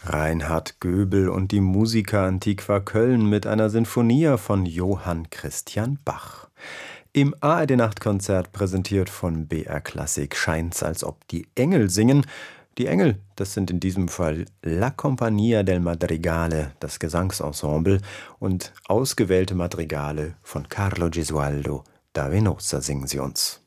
Reinhard Göbel und die Musica Antiqua Köln mit einer Sinfonia von Johann Christian Bach. Im ARD-Nachtkonzert präsentiert von BR Klassik scheint's, als ob die Engel singen. Die Engel, das sind in diesem Fall La Compagnia del Madrigale, das Gesangsensemble, und ausgewählte Madrigale von Carlo Gesualdo da Venosa singen sie uns.